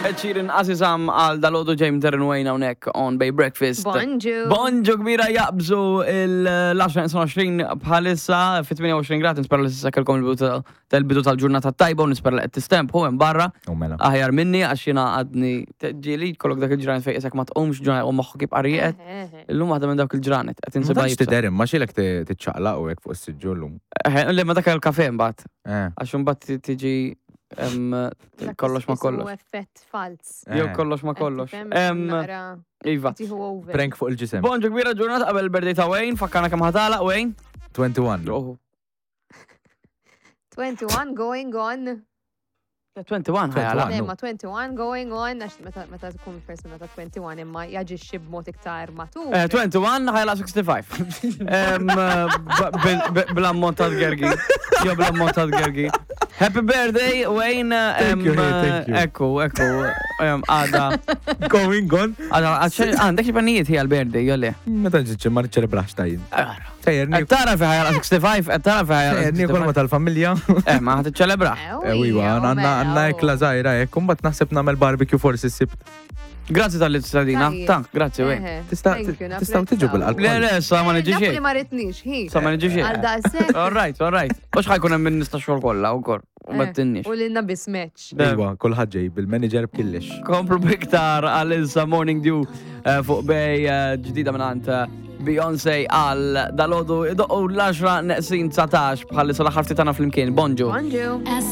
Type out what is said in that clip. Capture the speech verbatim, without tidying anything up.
Ed Sheeran Azizam għal dal-għodu James Darren Wayne hawnhekk on Bay Breakfast. Bonġu. Bonġu kbira jaqbżu l-10 għoxrin bħalissa fi tminja u għoxrin grad, nispera li s-sakkelkom il-bidu tal-ġurnata tajba u nispera li qed tistempu hemm barra. Aħjar minni għax jiena għadni ġieli kollok dak il-ġranet fejn isek ma tqumx ġranet u moħħok jibqa' rieqed. Illum waħda minn dawk il-ġranet qed insibha jibsa. Tiderem, ma xilek tiċċaqlaq u hekk fuq is-siġġu llum. Le ma dak il-kafe mbagħad. Għax imbagħad tiġi kollox ma kollox. Effett fals. Jew kollox ma kollox. Iva. Prank fuq il-ġisem. Bonġu kbira ġurnata qabel il-birthday ta' Wayne, fakkana kemm ħatala Wayne. twenty-one. twenty-one going on. twenty-one ħajala. Ma twenty-one going on, għax meta tkun persuna ta' twenty-one imma jaġixxi b'mod iktar matur. twenty-one ħajala sixty-five. Bl-ammont ta' gergi. Jo bl-ammont ta' gergi. Happy birthday, Wayne. Ekku, ekku. Għada. Going on. Għandek xipanijiet hi għal-birthday, jolle. Meta ġiċi ma ċelebrax tajin. Tara fi ħajala sixty-five, tara fi ħajala sixty-five. Kolma tal-familja. Eh, ma ħat ċelebra. Ewiwa, għanna ekla zaħira, ekkum bat naħseb namel barbecue forsi s-sibt. Grazie tal-istradina. Tank, grazie, Wayne. Tistaw tiġu bil-qalb. Le, le, sa ma nġiġi. Napoli ma ritnix, hi. Sa ma nġiġi. All right, all right. Ux ħajkun hemm minn nista xogħol kollha wkoll. U battinnix. U l-inna bismeċ. Ewa, kulħadd ġej bil-manager b'killex. Komplu biktar għal-Ilsa Morning Dew fuq bej ġdida minnant Beyoncé għal dal-għodu id-doqqu l-10 neqsin tsatax bħal-Ilsa l-ħarfti tana fl-imkien. Bonġu. Bonġu.